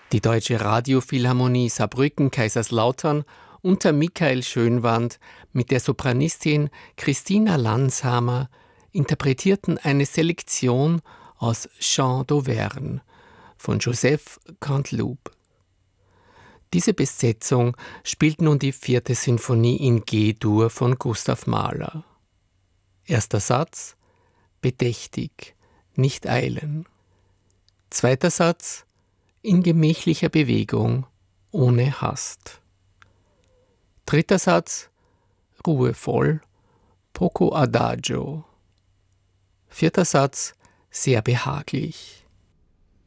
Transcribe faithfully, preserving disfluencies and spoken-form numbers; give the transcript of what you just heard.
Die Deutsche Radiophilharmonie Saarbrücken-Kaiserslautern unter Michael Schönwandt mit der Sopranistin Christina Lanshamer interpretierten eine Selektion aus Chants d'Auvergne von Joseph Canteloube. Diese Besetzung spielt nun die vierte Sinfonie in G-Dur von Gustav Mahler. Erster Satz: bedächtig, nicht eilen. Zweiter Satz: in gemächlicher Bewegung, ohne Hast. Dritter Satz: ruhevoll, poco adagio. Vierter Satz: sehr behaglich.